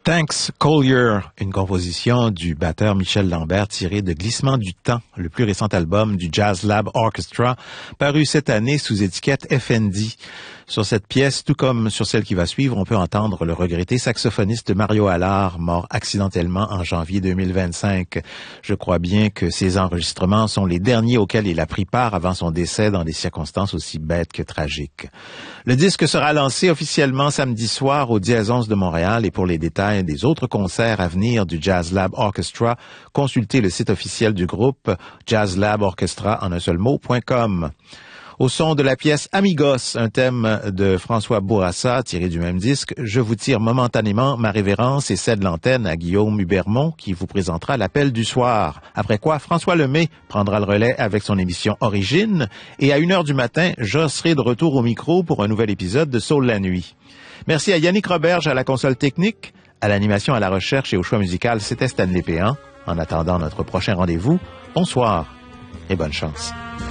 Thanks Collier, une composition du batteur Michel Lambert tirée de Glissement du temps, le plus récent album du Jazz Lab Orchestra, paru cette année sous étiquette FND. Sur cette pièce, tout comme sur celle qui va suivre, on peut entendre le regretté saxophoniste Mario Allard, mort accidentellement en janvier 2025. Je crois bien que ces enregistrements sont les derniers auxquels il a pris part avant son décès dans des circonstances aussi bêtes que tragiques. Le disque sera lancé officiellement samedi soir au Dièse 11 de Montréal et pour les détails des autres concerts à venir du Jazz Lab Orchestra, consultez le site officiel du groupe jazzlaborchestra en un seul mot.com. Au son de la pièce Amigos, un thème de François Bourassa tiré du même disque, je vous tire momentanément ma révérence et cède l'antenne à Guillaume Hubermont qui vous présentera l'appel du soir. Après quoi, François Lemay prendra le relais avec son émission Origine et à 1h du matin, je serai de retour au micro pour un nouvel épisode de Soul la nuit. Merci à Yannick Roberge à la console technique, à l'animation, à la recherche et au choix musical, c'était Stanley Péan. En attendant notre prochain rendez-vous, bonsoir et bonne chance.